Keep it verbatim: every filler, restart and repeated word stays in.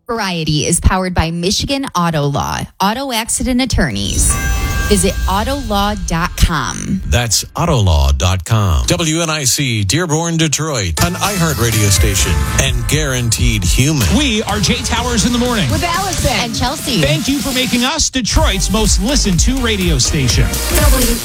Variety is powered by Michigan Auto Law, auto accident attorneys. Visit auto law dot com. That's auto law dot com. W N I C, Dearborn, Detroit, an iHeart radio station and guaranteed human. We are Jay Towers in the morning. With Allison and Chelsea. Thank you for making us Detroit's most listened to radio station. W